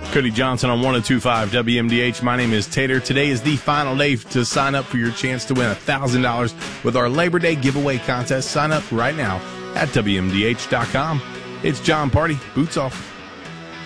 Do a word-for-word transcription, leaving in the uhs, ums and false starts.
Cody Johnson on one oh two point five W M D H. My name is Tater. Today is the final day to sign up for your chance to win one thousand dollars with our Labor Day giveaway contest. Sign up right now at W M D H dot com. It's John Party. Boots off.